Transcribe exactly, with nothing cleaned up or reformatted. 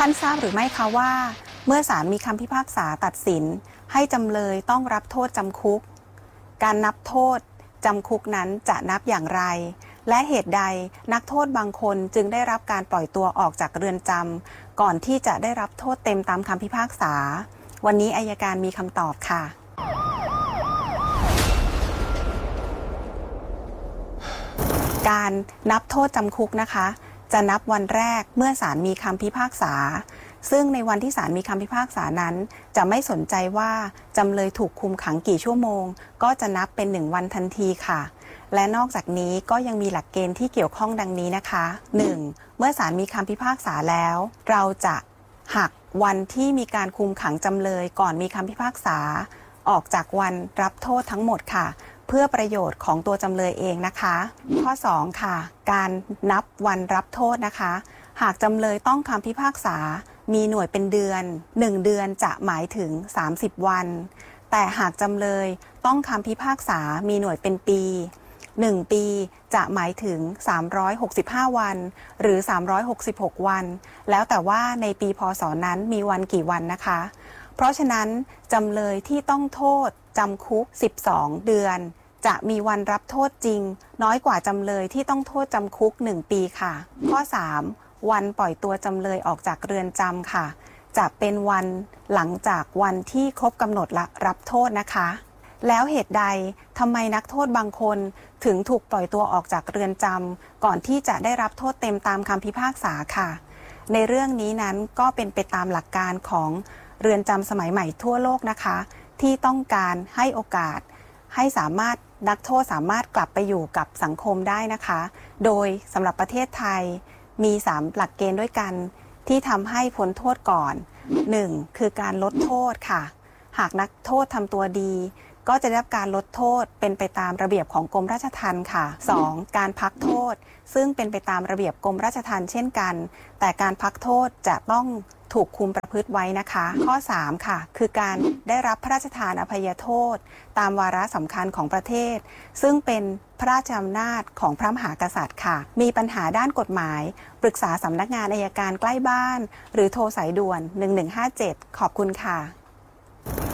านทราบหรือไม่คะว่าเมื่อศาลมีคำพิพากษาตัดสินให้จำเลยต้องรับโทษจำคุกการนับโทษจำคุกนั้นจะนับอย่างไรและเหตุใดนักโทษบางคนจึงได้รับการปล่อยตัวออกจากเรือนจำก่อนที่จะได้รับโทษเต็มตามคำพิพากษาวันนี้อัยการมีคำตอบค่ะการนับโทษจำคุกนะคะจะนับวันแรกเมื่อศาลมีคำพิพากษาซึ่งในวันที่ศาลมีคำพิพากษานั้นจะไม่สนใจว่าจำเลยถูกคุมขังกี่ชั่วโมงก็จะนับเป็นหนึ่งวันทันทีค่ะและนอกจากนี้ก็ยังมีหลักเกณฑ์ที่เกี่ยวข้องดังนี้นะคะ หนึ่ง. เมื่อศาลมีคำพิพากษาแล้วเราจะหักวันที่มีการคุมขังจำเลยก่อนมีคำพิพากษาออกจากวันรับโทษทั้งหมดค่ะเพื่อประโยชน์ของตัวจำเลยเองนะคะข้อสองค่ะการนับวันรับโทษนะคะหากจำเลยต้องคำพิพากษามีหน่วยเป็นเดือนหนึ่งเดือนจะหมายถึงสามสิบวันแต่หากจำเลยต้องคำพิพากษามีหน่วยเป็นปีหนึ่งปีจะหมายถึงสามร้อยหกสิบห้าวันหรือสามร้อยหกสิบหกวันแล้วแต่ว่าในปีพ.ศ.นั้นมีวันกี่วันนะคะเพราะฉะนั้นจำเลยที่ต้องโทษจำคุกสิบสองเดือนจะมีวันรับโทษจริงน้อยกว่าจำเลยที่ต้องโทษจำคุกหนึ่งปีค่ะข้อสามวันปล่อยตัวจำเลยออกจากเรือนจำค่ะจะเป็นวันหลังจากวันที่ครบกำหนดรับโทษนะคะแล้วเหตุใดทำไมนักโทษบางคนถึงถูกปล่อยตัวออกจากเรือนจำก่อนที่จะได้รับโทษเต็มตามคำพิพากษาค่ะในเรื่องนี้นั้นก็เป็นไปตามหลักการของเรือนจำสมัยใหม่ทั่วโลกนะคะที่ต้องการให้โอกาสให้สามารถนักโทษสามารถกลับไปอยู่กับสังคมได้นะคะโดยสำหรับประเทศไทยมีสามหลักเกณฑ์ด้วยกันที่ทำให้พ้นโทษก่อนหนึ่งคือการลดโทษค่ะหากนักโทษทำตัวดีก็จะได้รับการลดโทษเป็นไปตามระเบียบของกรมราชทัณฑ์ค่ะสองการพักโทษซึ่งเป็นไปตามระเบียบกรมราชทัณฑ์เช่นกันแต่การพักโทษจะต้องถูกคุมประพฤติไว้นะคะข้อสามค่ะคือการได้รับพระราชทานอภัยโทษตามวาระสำคัญของประเทศซึ่งเป็นพระราชอำนาจของพระมหากษัตริย์ค่ะมีปัญหาด้านกฎหมายปรึกษาสำนักงานอัยการใกล้บ้านหรือโทรสายด่วนหนึ่งหนึ่งห้าเจ็ดขอบคุณค่ะ